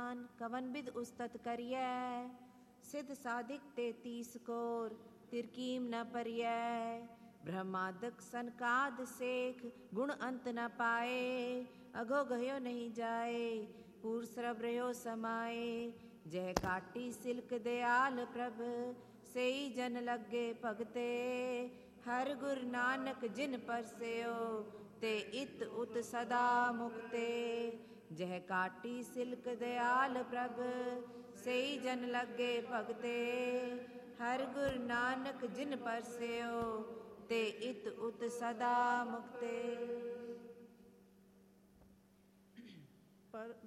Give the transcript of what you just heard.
ज्ञान कवन विद उस्तत करिय। सिद्ध साधिक 33 कोर तिरकीम न परिय। ब्रह्मादक सनकाद सेख गुण अंत न पाए। अघो गयो नहीं जाए पूर सरब रहो समाए। जह काटी सिल्क दयाल प्रभ सेई जन लगे भगते। हर गुर नानक जिन परस्यो ते इत उत सदा मुक्ते। जह काटी सिल्क दयाल प्रभ सेई जन लगे भगते। हर गुर नानक जिन परस्यो ते इत उत सदा मुक्ते।